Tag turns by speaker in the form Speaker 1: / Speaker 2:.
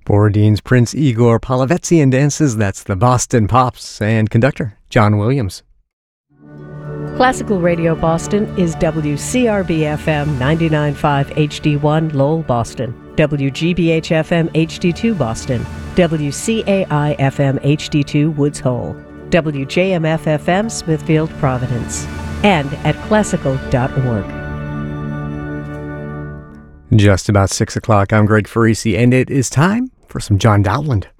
Speaker 1: Borodin's Prince Igor Polovetzian dances, that's the Boston Pops, and conductor John Williams.
Speaker 2: Classical Radio Boston is WCRB-FM 99.5 HD1 Lowell, Boston, WGBH-FM HD2 Boston, WCAI-FM HD2 Woods Hole, WJMF-FM Smithfield, Providence, and at classical.org.
Speaker 1: Just about 6 o'clock, I'm Greg Farisi, and it is time for some John Dowland.